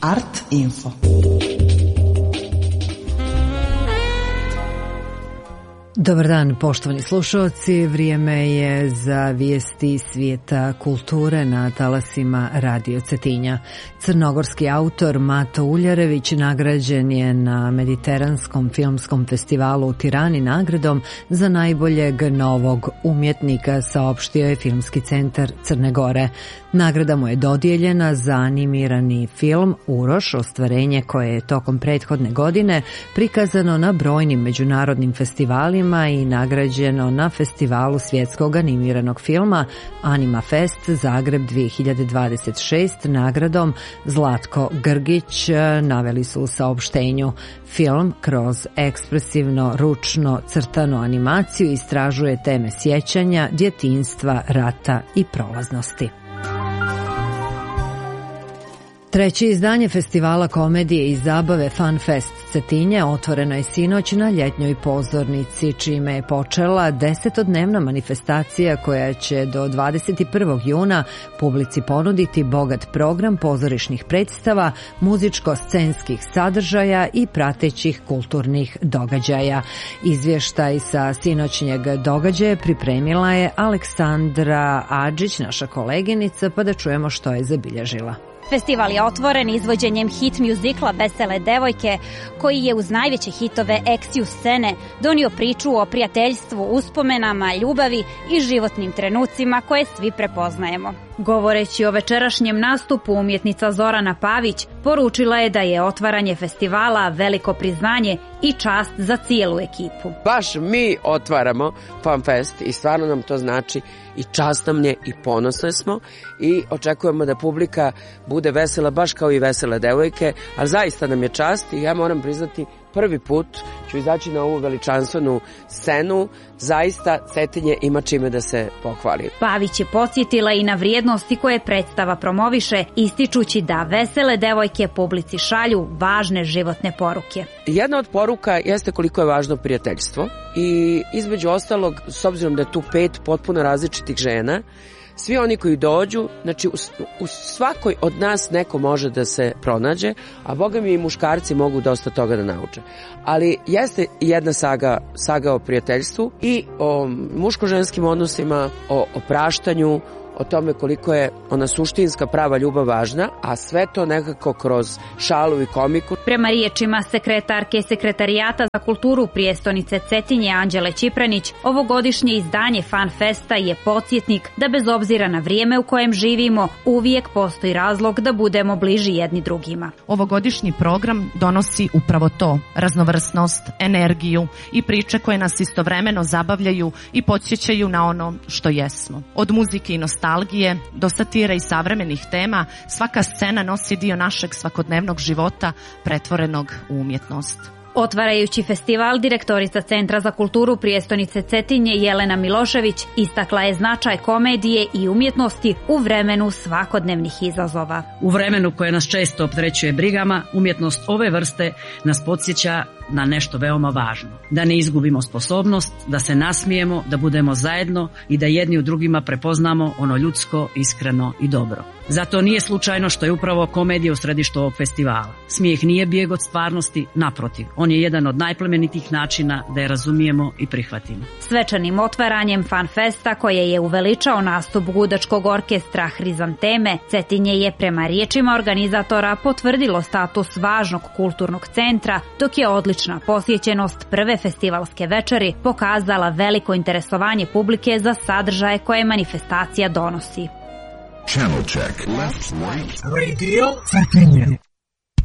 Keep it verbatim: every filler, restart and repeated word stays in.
Art Info. Dobar dan, poštovani slušalci. Vrijeme je za vijesti svijeta kulture na talasima Radio Cetinja. Crnogorski autor Mato Uljarević nagrađen je na Mediteranskom filmskom festivalu u Tirani nagradom za najboljeg novog umjetnika, saopštio je Filmski centar Crne Gore. Nagrada mu je dodijeljena za animirani film Uroš, ostvarenje koje je tokom prethodne godine prikazano na brojnim međunarodnim festivalima i nagrađeno na Festivalu svjetskog animiranog filma Anima Fest Zagreb dvije hiljade dvadeset šest nagradom Zlatko Grgić, naveli su u saopštenju. Film kroz ekspresivno ručno crtanu animaciju istražuje teme sjećanja, djetinjstva, rata i prolaznosti. Treće izdanje festivala komedije i zabave Fun Fest Cetinje otvoreno je sinoć na ljetnjoj pozornici, čime je počela desetodnevna manifestacija koja će do dvadeset prvog juna publici ponuditi bogat program pozorišnih predstava, muzičko-scenskih sadržaja i pratećih kulturnih događaja. Izvještaj sa sinoćnjeg događaja pripremila je Aleksandra Adžić, naša koleginica, pa da čujemo što je zabilježila. Festival je otvoren izvođenjem hit mjuzikla Vesele devojke, koji je uz najveće hitove Eksiju scene donio priču o prijateljstvu, uspomenama, ljubavi i životnim trenucima koje svi prepoznajemo. Govoreći o večerašnjem nastupu, umjetnica Zorana Pavić poručila je da je otvaranje festivala veliko priznanje i čast za cijelu ekipu. Baš mi otvaramo Fun Fest i stvarno nam to znači i čast nam je i ponosne smo i očekujemo da publika bude vesela baš kao i Vesele devojke, ali zaista nam je čast i ja moram priznati prvi put ću izaći na ovu veličanstvenu scenu, zaista Cetinje ima čime da se pohvali. Pavić je podsjetila i na vrijednosti koje predstava promoviše, ističući da Vesele devojke publici šalju važne životne poruke. Jedna od poruka jeste koliko je važno prijateljstvo i između ostalog, s obzirom da je tu pet potpuno različitih žena, svi oni koji dođu, znači u, u svakoj od nas neko može da se pronađe, a boga mi i muškarci mogu dosta toga da nauče. Ali jeste jedna saga, saga o prijateljstvu i o muško-ženskim odnosima, o opraštanju, o tome koliko je ona suštinska prava ljubav važna, a sve to nekako kroz šalu i komiku. Prema riječima sekretarke Sekretarijata za kulturu prijestonice Cetinje Anđele Čipranić, ovogodišnje izdanje Fun Festa je podsjetnik da bez obzira na vrijeme u kojem živimo, uvijek postoji razlog da budemo bliži jedni drugima. Ovogodišnji program donosi upravo to, raznovrsnost, energiju i priče koje nas istovremeno zabavljaju i podsjećaju na ono što jesmo. Od muzike i nostalgije do satire i savremenih tema, svaka scena nosi dio našeg svakodnevnog života pretvorenog u umjetnost. Otvarajući festival, direktorica Centra za kulturu prijestonice Cetinje Jelena Milošević istakla je značaj komedije i umjetnosti u vremenu svakodnevnih izazova. U vremenu koje nas često opterećuje brigama, umjetnost ove vrste nas podsjeća na nešto veoma važno. Da ne izgubimo sposobnost, da se nasmijemo, da budemo zajedno i da jedni u drugima prepoznamo ono ljudsko, iskreno i dobro. Zato nije slučajno što je upravo komedija u središtu ovog festivala. Smijeh nije bijeg od stvarnosti, naprotiv, on je jedan od najplemenitijih načina da je razumijemo i prihvatimo. Svečanim otvaranjem Fun Festa, koje je uveličao nastup gudačkog orkestra Hrizanteme, Cetinje je prema riječima organizatora potvrdilo status važnog kulturnog centra, dok je odlična posjećenost prve festivalske večeri pokazala veliko interesovanje publike za sadržaje koje manifestacija donosi. Channel check. Left, right. Radio Cetinje.